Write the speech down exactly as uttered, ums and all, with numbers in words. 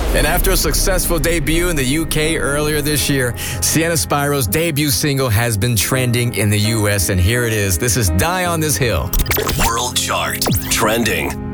And after a successful debut in the U K earlier this year, Sienna Spiro's debut single has been trending in the U S, and here it is. This is Die on This Hill. World Chart. Trending.